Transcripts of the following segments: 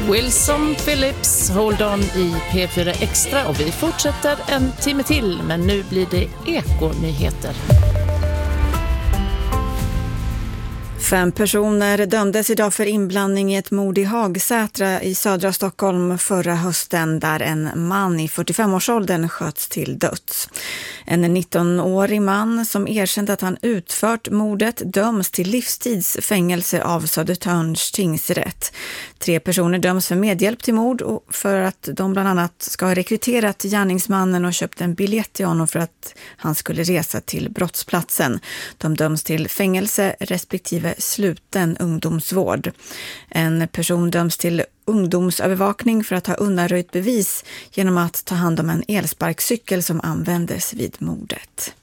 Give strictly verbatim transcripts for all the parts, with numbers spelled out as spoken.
Wilson Phillips, Hold On i P fyra Extra, och vi fortsätter en timme till, men nu blir det ekonyheter. Fem personer dömdes idag för inblandning i ett mord i Hagsätra i södra Stockholm förra hösten, där en man i fyrtiofem-årsåldern sköts till döds. En nittonårig man som erkänt att han utfört mordet döms till livstidsfängelse av Södertörns tingsrätt. Tre personer döms för medhjälp till mord och för att de bland annat ska ha rekryterat gärningsmannen och köpt en biljett till honom för att han skulle resa till brottsplatsen. De döms till fängelse respektive sluten ungdomsvård. En person döms till ungdomsövervakning för att ha undanröjt bevis genom att ta hand om en elsparkcykel som användes vid mordet.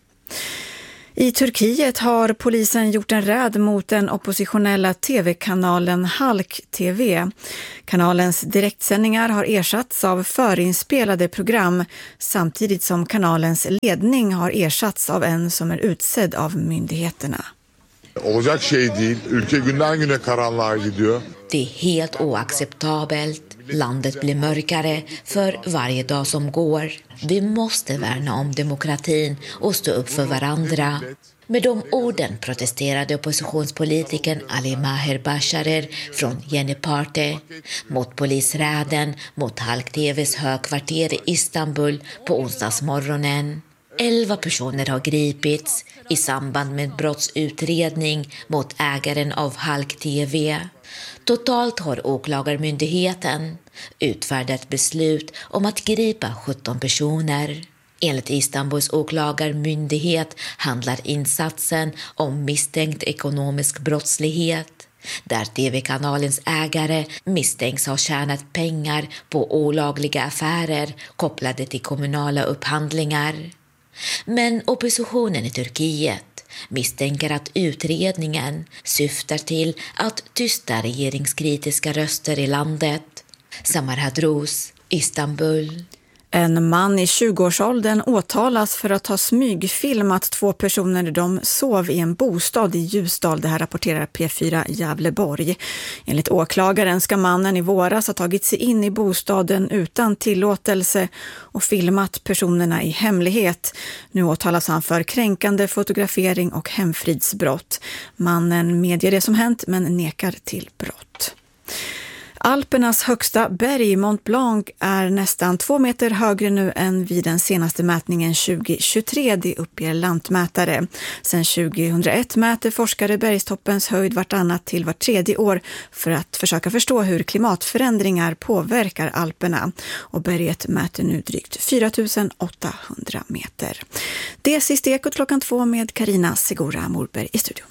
I Turkiet har polisen gjort en räd mot den oppositionella tv-kanalen Halk T V. Kanalens direktsändningar har ersatts av förinspelade program, samtidigt som kanalens ledning har ersatts av en som är utsedd av myndigheterna. Olacak şey değil. Ülke günden güne karanlığa gidiyor. Det är helt oacceptabelt. Landet blir mörkare för varje dag som går. Vi måste värna om demokratin och stå upp för varandra. Med de orden protesterade oppositionspolitikern Ali Maher Basharer från Yeni Parti mot polisräden mot Halk T V:s högkvarter i Istanbul på onsdagsmorgonen. Elva personer har gripits i samband med brottsutredning mot ägaren av Halk T V. Totalt har åklagarmyndigheten utfärdat beslut om att gripa sjutton personer. Enligt Istanbuls åklagarmyndighet handlar insatsen om misstänkt ekonomisk brottslighet, där tv-kanalens ägare misstänks ha tjänat pengar på olagliga affärer kopplade till kommunala upphandlingar. Men oppositionen i Turkiet misstänker att utredningen syftar till att tysta regeringskritiska röster i landet. Samar Hadrous, Istanbul. En man i tjugoårsåldern åtalas för att ha smygfilmat två personer när de sov i en bostad i Ljusdal. Det här rapporterar P fyra Gävleborg. Enligt åklagaren ska mannen i våras ha tagit sig in i bostaden utan tillåtelse och filmat personerna i hemlighet. Nu åtalas han för kränkande fotografering och hemfridsbrott. Mannen medger det som hänt men nekar till brott. Alpernas högsta berg, Mont Blanc, är nästan två meter högre nu än vid den senaste mätningen tjugohundratjugotre, det uppger lantmätare. Sedan tjugohundraett mäter forskare bergstoppens höjd vartannat till var tredje år för att försöka förstå hur klimatförändringar påverkar Alperna. Och berget mäter nu drygt fyra tusen åttahundra meter. Det är sista Ekot klockan två med Carina Segura Morberg i studion.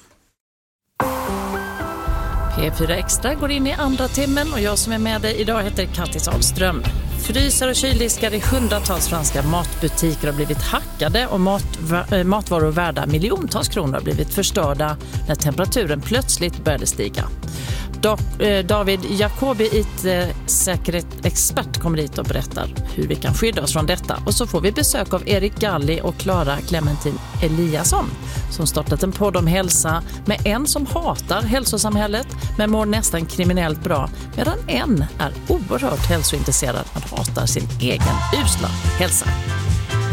P fyra Extra går in i andra timmen och jag som är med dig idag heter Kattis Ahlström. Frysar och kyldiskar i hundratals franska matbutiker har blivit hackade och mat, matvaror värda miljontals kronor har blivit förstörda när temperaturen plötsligt började stiga. David Jacobi, ett säkerhetsexpert, kommer hit och berättar hur vi kan skydda oss från detta. Och så får vi besök av Erik Galli och Clara Clementin Eliasson som startat en podd om hälsa med en som hatar hälsosamhället men mår nästan kriminellt bra, medan en är oerhört hälsointresserad och hatar sin egen usla hälsa.